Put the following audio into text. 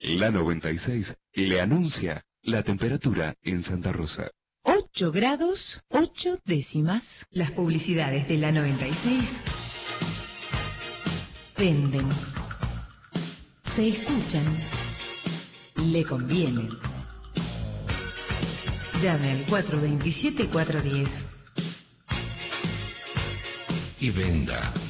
La 96 le anuncia la temperatura en Santa Rosa. 8 grados, 8 décimas. Las publicidades de la 96 venden, se escuchan, le convienen. Llame al 427-410. Y venda.